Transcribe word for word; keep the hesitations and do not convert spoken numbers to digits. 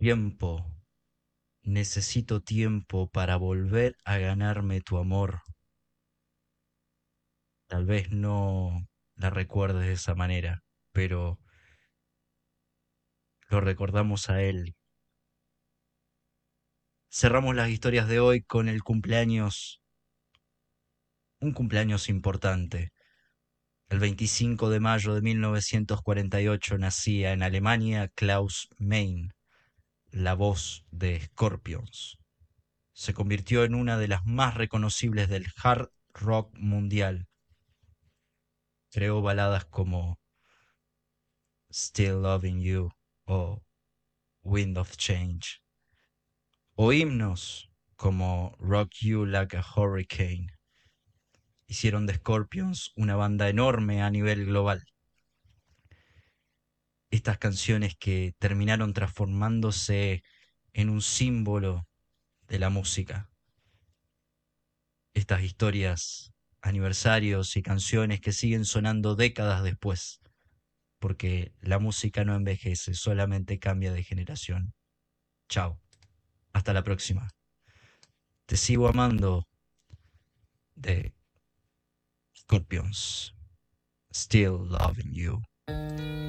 Tiempo, necesito tiempo para volver a ganarme tu amor. Tal vez no la recuerdes de esa manera, pero lo recordamos a él. Cerramos las historias de hoy con el cumpleaños, un cumpleaños importante. El veinticinco de mayo de mil novecientos cuarenta y ocho nacía en Alemania Klaus Meine, la voz de Scorpions. Se convirtió en una de las más reconocibles del hard rock mundial. Creó baladas como Still Loving You o Wind of Change, o himnos como Rock You Like a Hurricane. Hicieron de Scorpions una banda enorme a nivel global. Estas canciones que terminaron transformándose en un símbolo de la música. Estas historias, aniversarios y canciones que siguen sonando décadas después, porque la música no envejece, solamente cambia de generación. Chao, hasta la próxima. Te sigo amando de Scorpions. Still loving you.